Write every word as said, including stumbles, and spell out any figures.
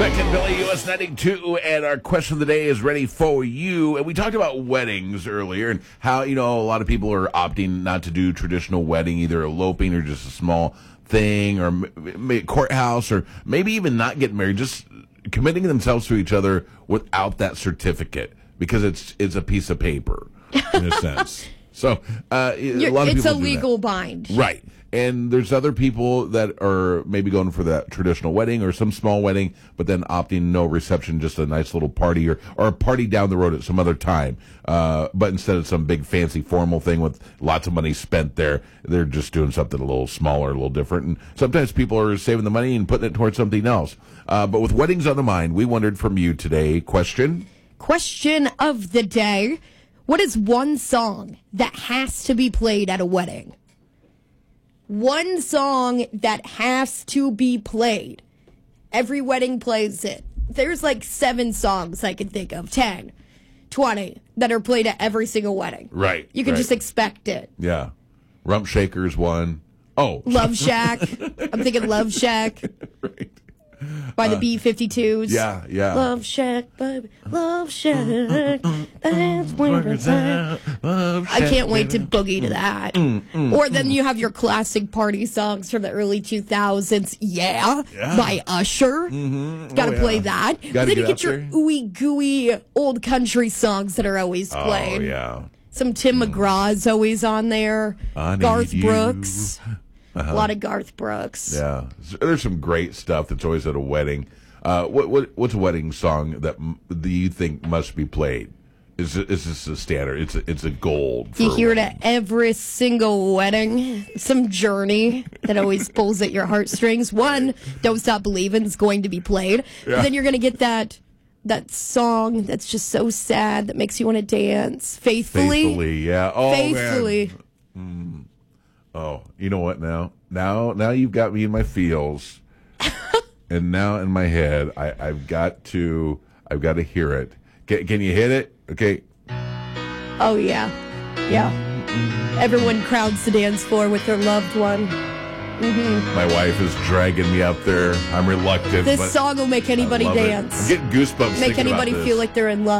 Beck and Billy, U S ninety-two, and our question of the day is ready for you. And we talked about weddings earlier and how, you know, a lot of people are opting not to do traditional wedding, either eloping or just a small thing, or m- courthouse, or maybe even not getting married, just committing themselves to each other without that certificate because it's it's a piece of paper, in a sense. So uh, a lot of it's people a do legal that. bind. Right. And there's other people that are maybe going for that traditional wedding or some small wedding, but then opting no reception, just a nice little party or, or a party down the road at some other time. Uh, but instead of some big fancy formal thing with lots of money spent there, they're just doing something a little smaller, a little different. And sometimes people are saving the money and putting it towards something else. Uh, but with weddings on the mind, we wondered from you today, question? Question of the day. What is one song that has to be played at a wedding? One song that has to be played. Every wedding plays it. There's like seven songs I can think of, ten, twenty, that are played at every single wedding. Right. You can right. just expect it. Yeah. Rump Shaker's one. Oh. Love Shack. I'm thinking Love Shack. Right. By the Uh, B fifty-twos. Yeah, yeah. Love Shack, baby. Love Shack. That's where it's at. I can't wait to boogie to that. Mm, mm, or then you have your classic party songs from the early two thousands. Yeah, Yeah. by Usher. Mm-hmm. Got to Oh, play yeah. that. Gotta But then get you out get your there. ooey gooey old country songs that are always Oh, played. yeah. Some Tim McGraw's always on there. I need Garth you. Brooks. Uh-huh. A lot of Garth Brooks. Yeah. There's some great stuff that's always at a wedding. Uh, what, what what's a wedding song that m- do you think must be played? Is it- is this a standard? It's a, it's a gold. For You a hear it wedding. at every single wedding. Some Journey that always pulls at your heartstrings. One, Don't Stop Believin' is going to be played. Yeah. But then you're going to get that that song that's just so sad that makes you want to dance. Faithfully. Faithfully, yeah. Oh, Faithfully. man. Mm. Oh, you know what now? Now now you've got me in my feels. And now in my head, I, I've got to I've got to hear it. Can, can you hit it? Okay. Oh, yeah. Yeah. Everyone crowds the dance floor with their loved one. Mm-hmm. My wife is dragging me out there. I'm reluctant. This but song will make anybody I love it. dance. I'm getting goosebumps. Make thinking about anybody this. feel like they're in love.